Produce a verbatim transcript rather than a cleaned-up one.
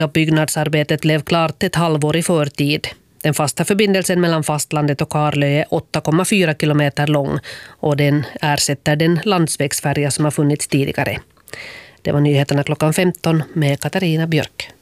Byggnadsarbetet blev klart ett halvår i förtid. Den fasta förbindelsen mellan fastlandet och Karlö är åtta komma fyra kilometer lång och den ersätter den landsvägsfärja som har funnits tidigare. Det var nyheterna klockan femton med Katarina Björk.